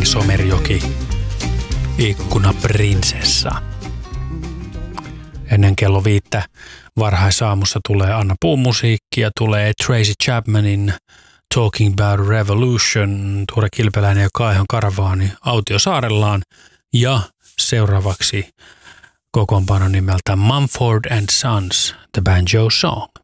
King, Somerjoki, Ikkunaprinsessa. Ennen kello 5 varhaisaamussa tulee Anna Puun musiikkia, tulee Tracy Chapmanin Talking About Revolution, Tuure Kilpeläinen ja Kaihon Karavaani Autiosaarellaan ja seuraavaksi kokoonpano nimeltä Mumford & Sons, The Banjo Song.